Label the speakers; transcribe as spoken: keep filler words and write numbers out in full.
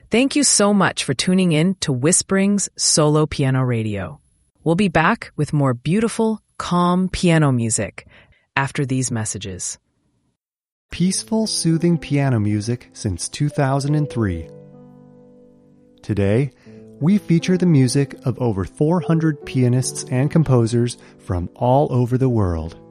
Speaker 1: Thank you so much for tuning in to Whispering's Solo Piano Radio. We'll be back with more beautiful, calm piano music after these messages.
Speaker 2: Peaceful, soothing piano music since two thousand three. Today, we feature the music of over four hundred pianists and composers from all over the world.